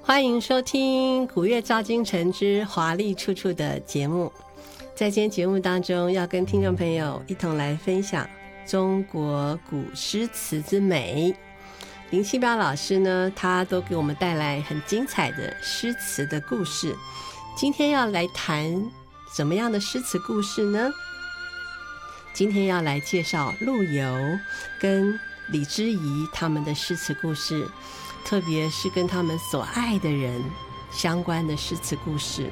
欢迎收听古月照今晨之华丽处处的节目。在今天节目当中，要跟听众朋友一同来分享中国古诗词之美。林清标老师呢，他都给我们带来很精彩的诗词的故事。今天要来谈什么样的诗词故事呢？今天要来介绍陆游跟李之仪他们的诗词故事，特别是跟他们所爱的人相关的诗词故事。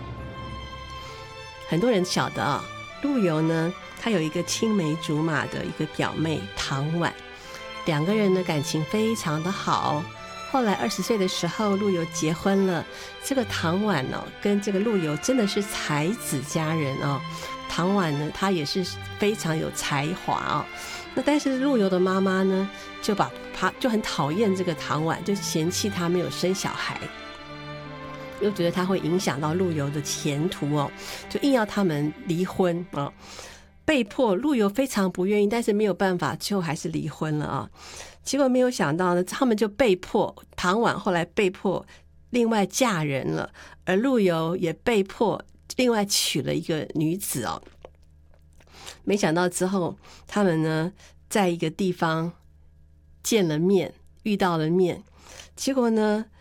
很多人晓得啊，陆游呢，他有一个青梅竹马的一个表妹唐婉，两个人的感情非常的好。后来20岁的时候，陆游结婚了。这个唐婉哦，跟这个陆游真的是才子佳人哦。唐婉呢，她也是非常有才华哦。那但是陆游的妈妈呢，就很讨厌这个唐婉，就嫌弃她没有生小孩，又觉得她会影响到陆游的前途哦，就硬要他们离婚哦。被迫陆游非常不愿意，但是没有办法，最后还是离婚了啊。结果没有想到呢，他们就被迫，唐婉后来被迫另外嫁人了，而陆游也被迫另外娶了一个女子哦。没想到之后他们呢，在一个地方见了面，遇到了面，结果呢，